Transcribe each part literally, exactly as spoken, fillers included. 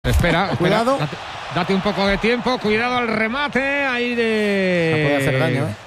Espera, cuidado. Espera, date, date un poco de tiempo, cuidado al remate ahí de... No puede hacer daño, ¿eh?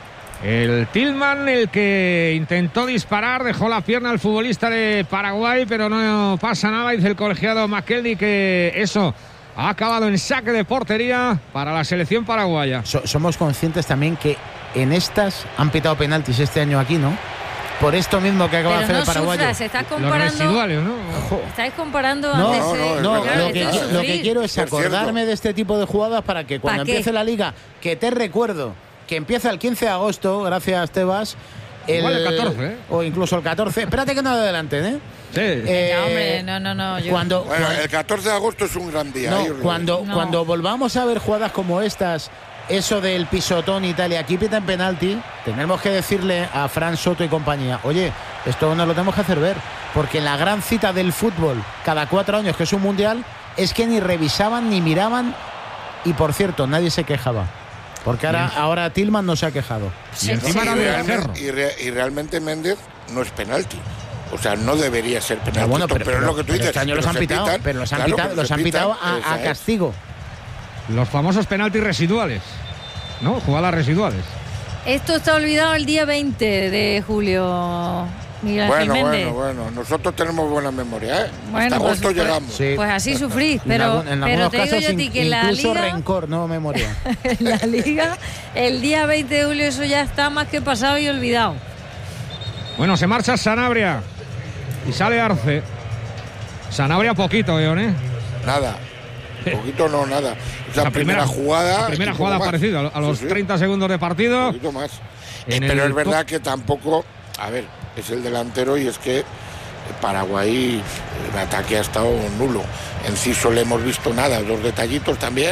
El Tillman, el que intentó disparar, dejó la pierna al futbolista de Paraguay, pero no pasa nada, dice el colegiado McKelvey que eso ha acabado en saque de portería para la selección paraguaya. So, somos conscientes también que en estas han pitado penaltis este año aquí, ¿no? Por esto mismo que acaba pero de hacer no el paraguayo. Sufras, estás comparando, los residuales, ¿no? Estáis comparando no, antes no, de, no, claro, lo, que, esto es lo que sufrir. quiero es acordarme de este tipo de jugadas para que cuando ¿Pa empiece qué? la liga, que te recuerdo que empieza el quince de agosto, gracias Tebas, el, igual el catorce, ¿eh? O incluso el catorce. Espérate que no adelanten, ¿eh? Sí. Eh, No, hombre, no, no, no. Yo... Cuando, Bueno, cuando, el catorce de agosto es un gran día. no, ahí, cuando, No. cuando volvamos a ver jugadas como estas, eso del pisotón y tal, y aquí pitan penalti, tenemos que decirle a Fran Soto y compañía, oye, esto nos lo tenemos que hacer ver, porque en la gran cita del fútbol, cada cuatro años, que es un mundial, es que ni revisaban ni miraban, y por cierto, nadie se quejaba. Porque ahora, ahora Tillman no se ha quejado. Y encima Y, era del realmente, Cerro. y, re- y realmente Méndez no es penalti. O sea, no debería ser penalti. Ah, bueno, pero, pero, es lo que tú pero dices. este año los pero han se pitado, pitan, pero los han claro, pitado, pero los se han pitan, pitado a, esa a es. castigo. Los famosos penaltis residuales, ¿no? Jugadas residuales. Esto está olvidado el día veinte de julio, Miguel Ángel Bueno, Méndez. bueno, bueno. Nosotros tenemos buena memoria, ¿eh? Bueno, Hasta pues, agosto pues, llegamos. Sí. Pues así sufrís, En pero, algún- en pero algunos te digo casos yo a ti in- que en la incluso liga, rencor, no memoria. en la liga, el día veinte de julio eso ya está más que pasado y olvidado. Bueno, se marcha Sanabria y sale Arce. Sanabria poquito, León, ¿eh? Nada. Poquito no, nada. O sea, La primera, jugada. La primera y poco jugada más. parecida, a los Sí, sí, treinta segundos de Un partido. poquito más. En Pero el es verdad po- que tampoco. A ver, es el delantero y es que Paraguay, el ataque ha estado nulo. Enciso le hemos visto nada, dos detallitos también.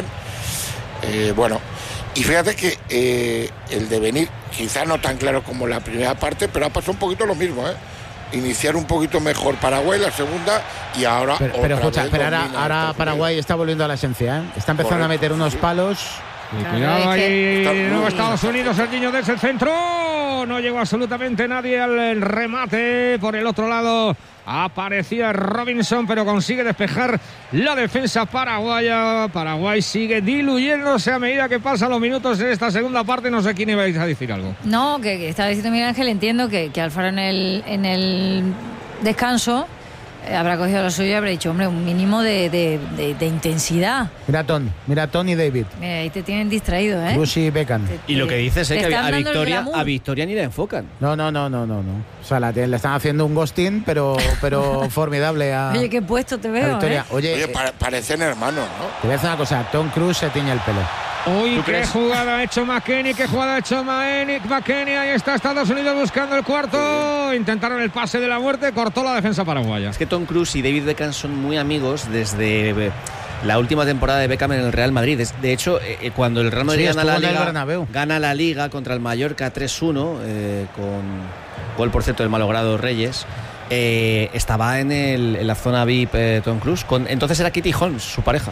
Eh, bueno, y fíjate que eh, el devenir, quizá no tan claro como la primera parte, pero ha pasado un poquito lo mismo, ¿eh? Iniciar un poquito mejor Paraguay, la segunda, y ahora. Pero, pero otra escucha, vez pero ahora, domina ahora estos Paraguay está volviendo a la esencia, ¿eh? Está empezando Correcto, a meter unos sí. palos. Y Claro, cuidado es ahí, que- Está de nuevo muy- Estados Unidos, Serginho desde el centro. No llegó absolutamente nadie al remate. Por el otro lado aparecía Robinson, pero consigue despejar la defensa paraguaya. Paraguay sigue diluyéndose a medida que pasan los minutos en esta segunda parte. No sé quién ibais a decir algo. No, que, que estaba diciendo Miguel Ángel, entiendo que, que Alfaro en el, en el descanso eh, habrá cogido lo suyo y habrá dicho, hombre, un mínimo de, de, de, de intensidad. Mira Tony, mira Tony y David. Mira, ahí te tienen distraído, ¿eh? Cruz y Beckham. Te- Y lo te- que dices te es que están a dando el Victoria, glamour. a Victoria ni la enfocan. No, no, no, no, no, no. O sea, la, le están haciendo un ghosting, pero, pero formidable a, Oye, qué puesto te a veo, Victoria. ¿eh? Oye, Oye, eh, pa- parecen hermanos, ¿no? te voy a decir una cosa. Tom Cruise se tiñe el pelo. Uy, ¿Tú qué crees? jugada ha hecho McKennie, qué jugada ha hecho McKennie. McKennie, ahí está Estados Unidos buscando el cuarto. Intentaron el pase de la muerte, cortó la defensa paraguaya. Es que Tom Cruise y David Beckham son muy amigos desde eh, la última temporada de Beckham en el Real Madrid. Es- De hecho, eh, eh, cuando el Real Madrid Sí, gana, estuvo la en el liga, Bernabéu. gana la Liga contra el Mallorca tres uno, eh, con gol por cierto del malogrado Reyes, eh, estaba en, el, en la zona V I P eh, Tom Cruise. Con, entonces era Kitty Holmes, su pareja.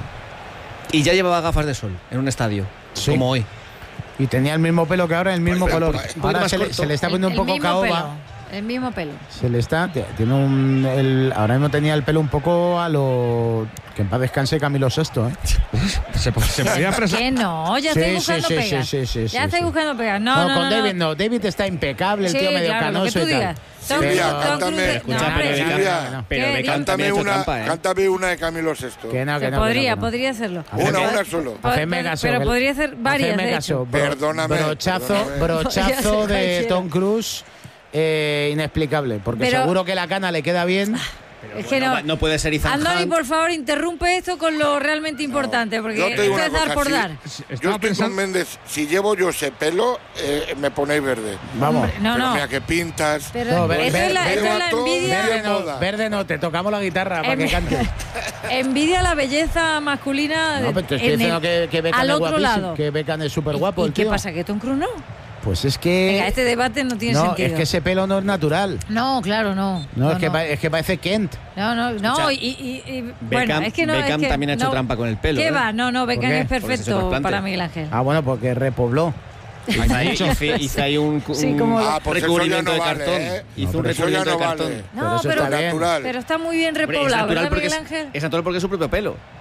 Y ya llevaba gafas de sol en un estadio, Sí. como hoy. Y tenía el mismo pelo que ahora, el mismo Pues, color. un poquito Ahora más se le, corto. se le está El- poniendo un el poco mismo caoba. pelo, el mismo pelo. Se le está. Tiene un. El, ahora mismo tenía el pelo un poco a lo. Que en paz descanse Camilo Sexto, ¿eh? Se, po- se podía presar. ¿Qué no? Ya Sí, estoy sí, buscando sí, pegas. sí, sí, sí, ya sí, estoy sí. buscando pegas. No, No, no, con no, David no. no. David está impecable, el Sí, tío medio claro, lo que canoso tú y tal. digas. Tom Silvia, Cruise- Tom cántame. Cruise- Escucha, no, pero hombre, Beckham, Silvia, pero ¿qué? Beckham Cántame también ha hecho una, trampa, ¿eh? cántame una de Camilo Sesto. Que no, que Se no, que podría, no, que no. podría hacerlo. Una, Hacedme- una solo. Hacedme Pero- caso. pero que- podría hacer varias, hacedme de caso. hecho. Bro- Perdóname, Brochazo, perdóname. brochazo Podría ser de cualquiera. Tom Cruise. eh, inexplicable, porque Pero- seguro que la cana le queda bien. Es que no, no. va- no puede ser Ethan Andoni, Hunt. por favor, interrumpe esto con lo realmente importante, porque Yo te esto digo una es dar cosa, por sí. dar. Yo Estaba estoy con pensando. Méndez. Si llevo yo ese pelo, eh, me ponéis verde. Vamos. Hombre, no, Pero no. mira que pintas. Pero No, ver- esto, ver- es la, ver- esto es la todo, envidia. ver- Verde no, moda. verde no, te tocamos la guitarra para que Envi- cantes. Envidia la belleza masculina. No, de- pero te estoy en diciendo el- que, que Beckham al es otro guapísimo, lado. que Beckham es súper ¿Y- guapo. ¿Y, el qué tío. pasa? ¿Que Tom Cruise no? Pues es que. Venga, este debate no tiene no, sentido. es que ese pelo no es natural. No, claro, no. No, es, que pa- es que parece Kent. No, no, no. Escucha, Y, y- y- bueno, Beckham- es que no. Beckham es que también ha hecho no. trampa con el pelo, ¿Qué ¿eh? va? No, no, Beckham qué? es Porque se perfecto trasplante. para Miguel Ángel. Ah, bueno, porque repobló. Hizo, hizo ahí un, un Sí, como- Ah, pues eso ya recubrimiento no de vale, cartón. ¿eh? Hizo No, un pero eso ya recubrimiento no de vale. cartón. Pero No, eso pero, está bien. natural. pero está muy bien Hombre, es repoblado, natural ¿verdad, porque Miguel es, Ángel? es natural porque es su propio pelo.